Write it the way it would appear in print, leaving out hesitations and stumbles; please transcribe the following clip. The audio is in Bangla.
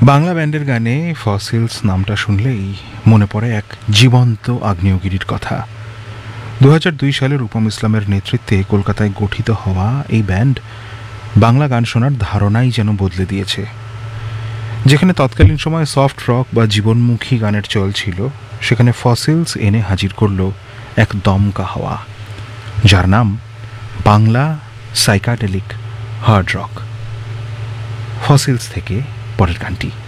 বাংলা ব্যান্ডের গানে ফসিলস নামটা শুনলেই মনে পড়ে এক জীবন্ত আগ্নেয়গিরির কথা। ২০০২ সালে রূপম ইসলামের নেতৃত্বে কলকাতায় গঠিত হওয়া এই ব্যান্ড বাংলা গান শোনার ধারণাই যেন বদলে দিয়েছে। যেখানে তৎকালীন সময়ে সফট রক বা জীবনমুখী গানের চল ছিল, সেখানে ফসিলস এনে হাজির করল এক দমকা হাওয়া, যার নাম Bangla psychedelic hard rock. Fossils থেকে পরের গানটি।